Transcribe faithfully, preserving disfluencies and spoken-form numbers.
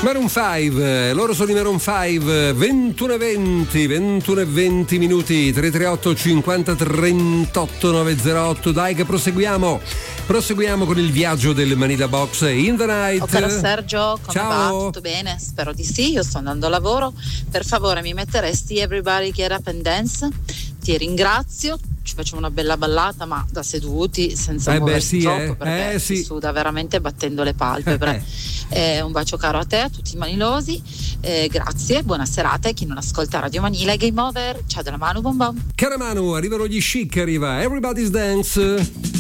Maroon cinque, loro sono i Maroon cinque, ventuno e venti, ventuno e venti minuti, tre tre otto cinquanta trentotto novecentootto. Dai che proseguiamo, proseguiamo con il viaggio del Manila Box in the night. Oh, caro Sergio, come ciao. va? Tutto bene? Spero di sì, io sto andando a lavoro. Per favore mi metteresti Everybody Get Up and Dance? Ti ringrazio. Ci facciamo una bella ballata, ma da seduti, senza eh muoversi beh, sì, troppo, eh. perché eh, si sì. suda veramente battendo le palpebre. Eh, un bacio caro a te, a tutti i manilosi, eh, grazie, buona serata, e chi non ascolta Radio Manila è game over. Ciao dalla Manu, bom bom. Cara Manu, arrivano gli Chic, arriva Everybody's Dance.